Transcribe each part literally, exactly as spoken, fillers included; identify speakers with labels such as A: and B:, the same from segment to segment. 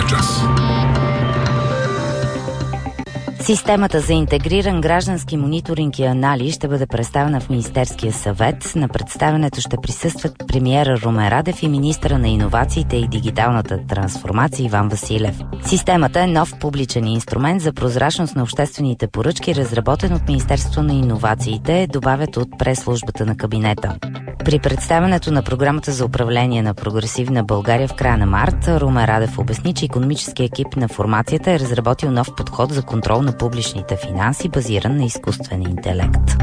A: час.
B: Системата за интегриран граждански мониторинг и анализ ще бъде представена в Министерския съвет. На представянето ще присъстват премиера Румен Радев и министъра на иновациите и дигиталната трансформация Иван Василев. Системата е нов публичен инструмент за прозрачност на обществените поръчки, разработен от Министерството на иновациите, добавят от прес-службата на кабинета. При представянето на програмата за управление на прогресивна България в края на март, Румен Радев обясни, че икономическия екип на формацията е разработил нов подход за контрол на публичните финанси, базиран на изкуствен интелект.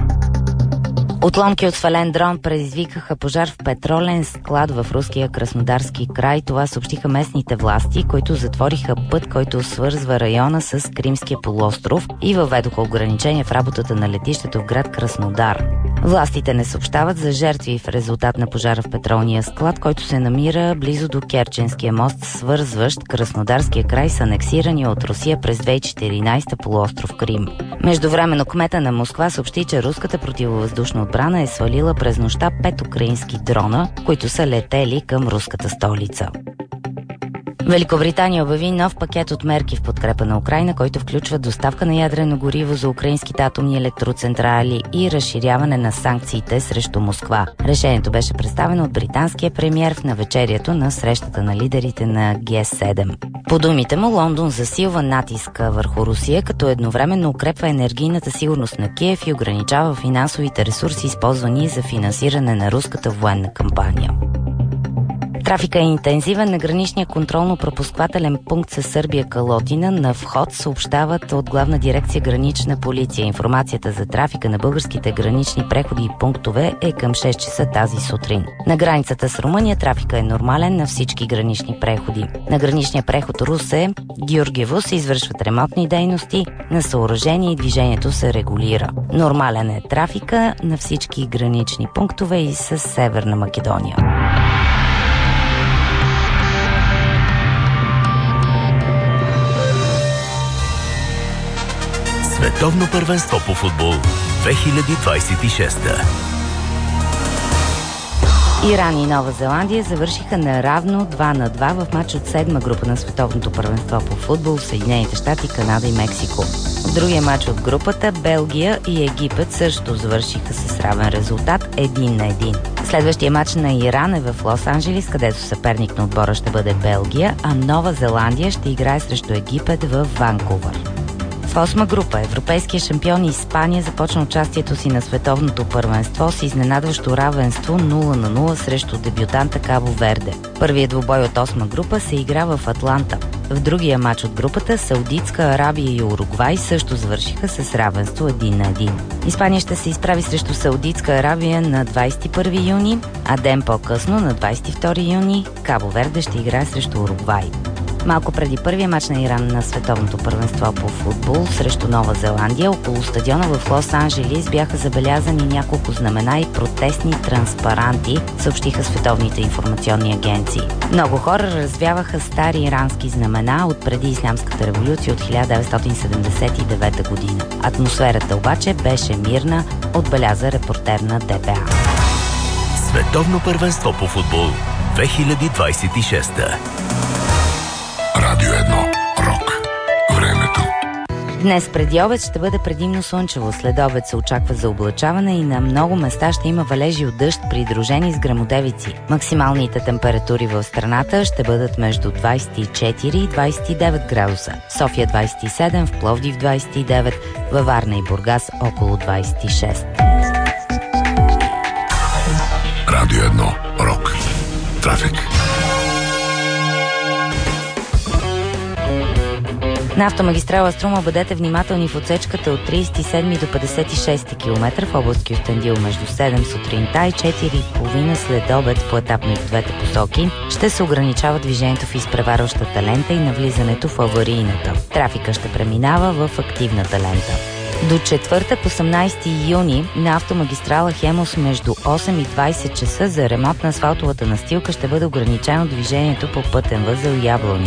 B: Отломки от свален дрон предизвикаха пожар в петролен склад в руския Краснодарски край. Това съобщиха местните власти, които затвориха път, който свързва района с Кримския полуостров и въведоха ограничения в работата на летището в град Краснодар. Властите не съобщават за жертви в резултат на пожара в петролния склад, който се намира близо до Керченския мост, свързващ Краснодарския край с анексирания от Русия през две хиляди и четиринадесета полуостров Крим. Междувременно кмета на Москва съобщи, че руската противовъздушна отбрана е свалила през нощта пет украински дрона, които са летели към руската столица. Великобритания обяви нов пакет от мерки в подкрепа на Украйна, който включва доставка на ядрено гориво за украинските атомни електроцентрали и разширяване на санкциите срещу Москва. Решението беше представено от британския премиер в навечерието на срещата на лидерите на Ге седем. По думите му, Лондон засилва натиска върху Русия, като едновременно укрепва енергийната сигурност на Киев и ограничава финансовите ресурси, използвани за финансиране на руската военна кампания. Трафика е интензивен на граничния контролно-пропусквателен пункт със Сърбия Калотина. На вход съобщават от Главна дирекция Гранична полиция. Информацията за трафика на българските гранични преходи и пунктове е към шест часа тази сутрин. На границата с Румъния трафика е нормален на всички гранични преходи. На граничния преход Русе Георгиево се извършват ремонтни дейности на съоръжение и движението се регулира. Нормален е трафика на всички гранични пунктове и с Северна Македония.
C: Световно първенство по футбол две хиляди двадесет и шеста.
B: Иран и Нова Зеландия завършиха наравно два на два в матч от седма група на Световното първенство по футбол в Съединените щати, Канада и Мексико. В другия матч от групата Белгия и Египет също завършиха с равен резултат един на един. Следващия матч на Иран е в Лос-Анджелис, където съперник на отбора ще бъде Белгия, а Нова Зеландия ще играе срещу Египет в Ванкувър. В осма група европейския шампион Испания започна участието си на световното първенство с изненадващо равенство нула на нула срещу дебютанта Кабо Верде. Първият двубой от осма група се игра в Атланта. В другия матч от групата Саудитска Арабия и Уругвай също завършиха с равенство един на един. Испания ще се изправи срещу Саудитска Арабия на двадесет и първи юни, а ден по-късно на двадесет и втори юни Кабо Верде ще играе срещу Уругвай. Малко преди първия мач на Иран на световното първенство по футбол срещу Нова Зеландия, около стадиона в Лос-Анджелис бяха забелязани няколко знамена и протестни транспаранти, съобщиха световните информационни агенции. Много хора развяваха стари ирански знамена от преди Ислямската революция от хиляда деветстотин седемдесет и девета година. Атмосферата обаче беше мирна, отбеляза репортер на Д П А.
C: Световно първенство по футбол две хиляди двадесет и шеста.
A: Радио едно. Рок. Времето.
B: Днес преди обед ще бъде предимно слънчево. След обед се очаква заоблачаване и на много места ще има валежи от дъжд, придружени с гръмотевици. Максималните температури в страната ще бъдат между двадесет и четири и двадесет и девет градуса. София двадесет и седем, в Пловдив двадесет и девет, във Варна и Бургас около двадесет и шест.
A: Радио едно. Рок. Трафик.
B: На автомагистрала Струма бъдете внимателни в отсечката от тридесет и седми до петдесет и шести километър в област Кюстендил между седем сутринта и четири и половина след обед поетапно и в двете посоки. Ще се ограничава движението в изпреварващата лента и навлизането в аварийната. Трафика ще преминава в активната лента. До четвъртък, осемнадесети юни, на автомагистрала Хемус между осем и двадесет часа за ремонт на асфалтовата настилка ще бъде ограничено движението по пътен възел Яблони.